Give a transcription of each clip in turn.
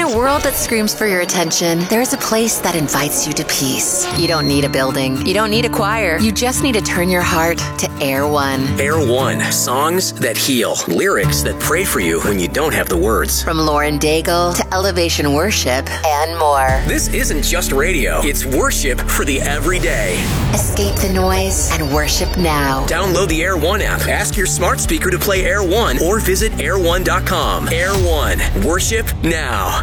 a world that screams for your attention, there's a place that invites you to peace. You don't need a building. You don't need a choir. You just need to turn your heart to Air One. Air One. Songs that heal. Lyrics that pray for you when you don't have the words. From Lauren Daigle to Elevation Worship and more. This isn't just radio. It's worship for the everyday. Escape the noise and worship now. Download the Air One app. Ask your smart speaker to play Air One or visit air1.com. Air One. Worship now.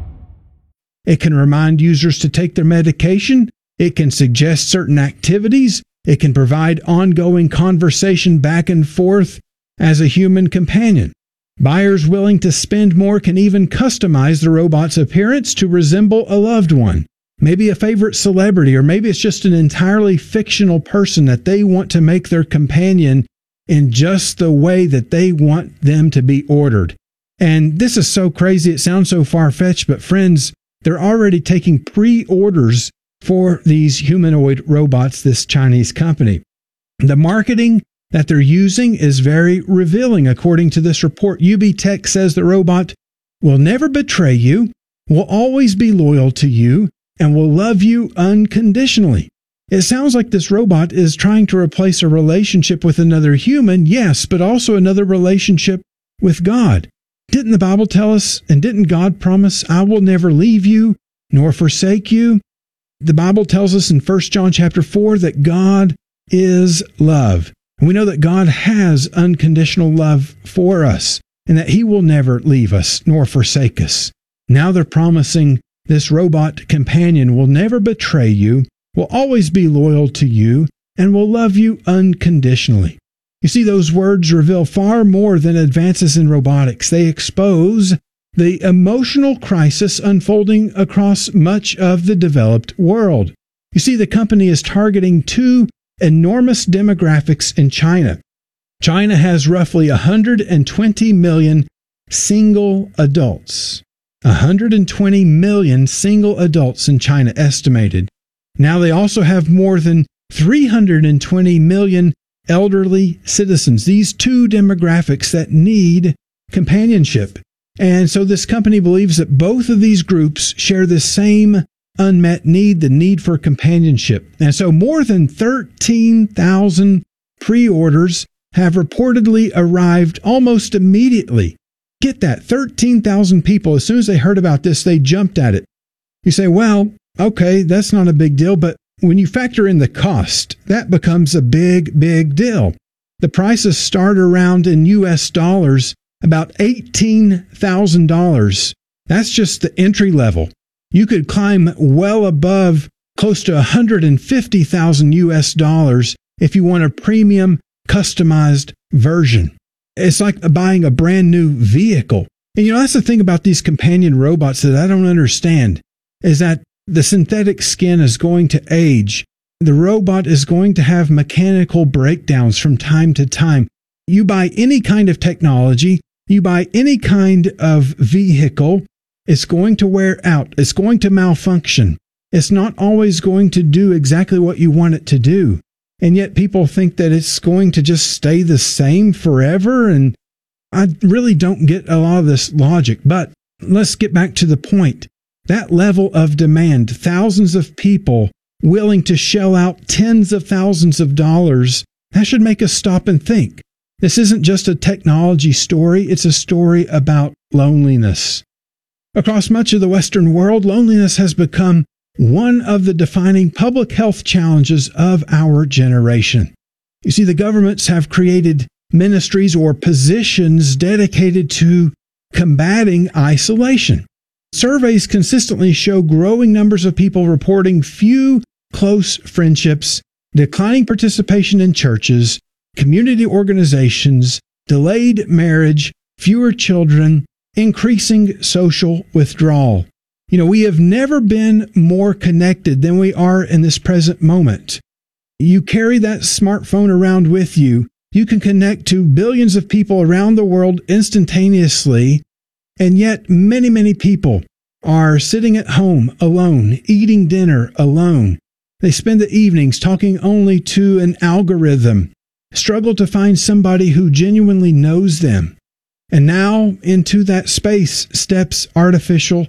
It can remind users to take their medication. It can suggest certain activities. It can provide ongoing conversation back and forth as a human companion. Buyers willing to spend more can even customize the robot's appearance to resemble a loved one. Maybe a favorite celebrity, or maybe it's just an entirely fictional person that they want to make their companion in just the way that they want them to be ordered. And this is so crazy, it sounds so far-fetched, but friends, they're already taking pre-orders for these humanoid robots, this Chinese company. The marketing that they're using is very revealing. According to this report, UB Tech says the robot will never betray you, will always be loyal to you, and will love you unconditionally. It sounds like this robot is trying to replace a relationship with another human, yes, but also another relationship with God. Didn't the Bible tell us, and didn't God promise, I will never leave you nor forsake you? The Bible tells us in 1 John chapter 4 that God is love. And we know that God has unconditional love for us and that He will never leave us nor forsake us. Now they're promising this robot companion will never betray you, will always be loyal to you, and will love you unconditionally. You see, those words reveal far more than advances in robotics. They expose the emotional crisis unfolding across much of the developed world. You see, the company is targeting two enormous demographics in China. China has roughly 120 million single adults. 120 million single adults in China estimated. Now they also have more than 320 million elderly citizens, these two demographics that need companionship. And so this company believes that both of these groups share the same unmet need, the need for companionship. And so more than 13,000 pre-orders have reportedly arrived almost immediately. Get that, 13,000 people, as soon as they heard about this, they jumped at it. You say, well, okay, that's not a big deal, but when you factor in the cost, that becomes a big, big deal. The prices start around in US dollars, about $18,000. That's just the entry level. You could climb well above close to 150,000 US dollars if you want a premium customized version. It's like buying a brand new vehicle. And that's the thing about these companion robots that I don't understand, is that the synthetic skin is going to age. The robot is going to have mechanical breakdowns from time to time. You buy any kind of technology, you buy any kind of vehicle, it's going to wear out. It's going to malfunction. It's not always going to do exactly what you want it to do. And yet people think that it's going to just stay the same forever. And I really don't get a lot of this logic. But let's get back to the point. That level of demand, thousands of people willing to shell out tens of thousands of dollars, that should make us stop and think. This isn't just a technology story, it's a story about loneliness. Across much of the Western world, loneliness has become one of the defining public health challenges of our generation. You see, the governments have created ministries or positions dedicated to combating isolation. Surveys consistently show growing numbers of people reporting few close friendships, declining participation in churches, community organizations, delayed marriage, fewer children, increasing social withdrawal. We have never been more connected than we are in this present moment. You carry that smartphone around with you. You can connect to billions of people around the world instantaneously. And yet many, many people are sitting at home alone, eating dinner alone. They spend the evenings talking only to an algorithm, struggle to find somebody who genuinely knows them. And now into that space steps artificial